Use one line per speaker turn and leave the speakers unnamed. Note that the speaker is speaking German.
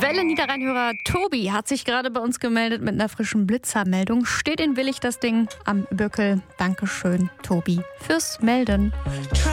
Welle Niederrheinhörer Tobi hat sich gerade bei uns gemeldet mit einer frischen Blitzermeldung. Steht in Willig das Ding am Böckel. Dankeschön, Tobi, fürs Melden.